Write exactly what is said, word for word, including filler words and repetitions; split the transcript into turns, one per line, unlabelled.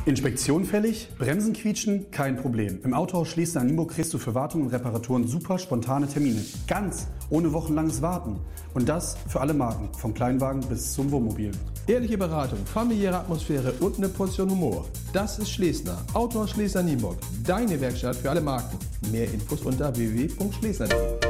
Inspektion fällig? Bremsen quietschen? Kein Problem. Im Autohaus Schlesien-Nienburg kriegst du für Wartung und Reparaturen super spontane Termine. Ganz ohne wochenlanges Warten. Und das für alle Marken, vom Kleinwagen bis zum Wohnmobil.
Ehrliche Beratung, familiäre Atmosphäre und eine Portion Humor. Das ist Schlesner. Autohaus Schlesien-Nienburg. Deine Werkstatt für alle Marken. Mehr Infos unter w w w punkt schlesner punkt de.